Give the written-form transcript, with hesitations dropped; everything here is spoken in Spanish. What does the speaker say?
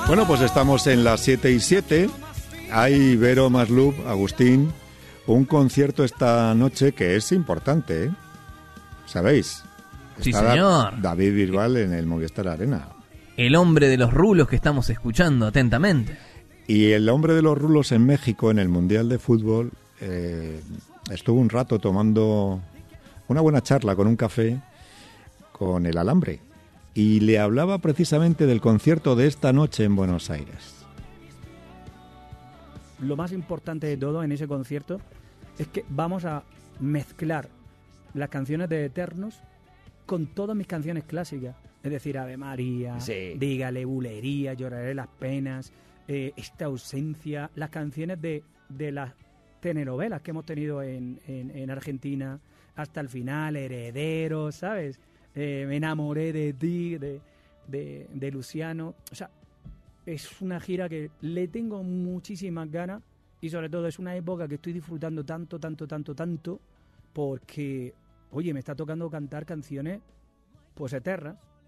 Bueno, pues estamos en las 7:07. Hay Vero, Maslub, Agustín, un concierto esta noche que es importante, ¿eh? ¿Sabéis? Sí, Está señor. David Bisbal en el Movistar Arena. El hombre de los rulos que estamos escuchando atentamente. Y el hombre de los rulos en México, en el Mundial de Fútbol, estuvo un rato tomando una buena charla con un café con el Alambre. Y le hablaba precisamente del concierto de esta noche en Buenos Aires. Lo más importante de todo en ese concierto es que vamos a mezclar las canciones de Eternos con todas mis canciones clásicas. Es decir, Ave María, Sí. Dígale, Bulería, Lloraré las penas, Esta ausencia, las canciones de las telenovelas que hemos tenido en Argentina, Hasta el final, Herederos, ¿sabes? Me enamoré de ti, de Luciano. O sea, es una gira que le tengo muchísimas ganas y sobre todo es una época que estoy disfrutando tanto, porque, oye, me está tocando cantar canciones pues eternas.